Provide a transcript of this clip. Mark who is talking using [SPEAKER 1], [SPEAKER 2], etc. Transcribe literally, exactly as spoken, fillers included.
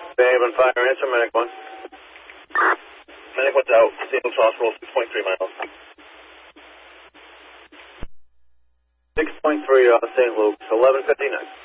[SPEAKER 1] Haven Fire, answer Medic one. Medic one's out. Saint Luke's Hospital, six point three miles. six point three, uh, Saint Luke's, eleven fifty-nine.